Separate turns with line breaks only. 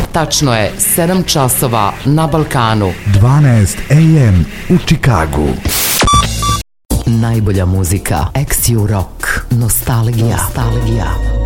Tačno je 7 časova na Balkanu.
12 AM u Čikagu.
Najbolja muzika, XU Rock, Nostalgija.